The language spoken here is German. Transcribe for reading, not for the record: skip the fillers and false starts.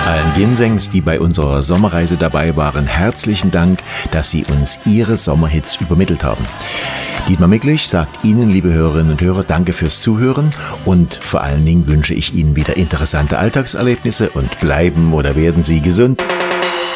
Allen Ginsengs, die bei unserer Sommerreise dabei waren, herzlichen Dank, dass Sie uns Ihre Sommerhits übermittelt haben. Dietmar Miklich sagt Ihnen, liebe Hörerinnen und Hörer, danke fürs Zuhören und vor allen Dingen wünsche ich Ihnen wieder interessante Alltagserlebnisse und bleiben oder werden Sie gesund.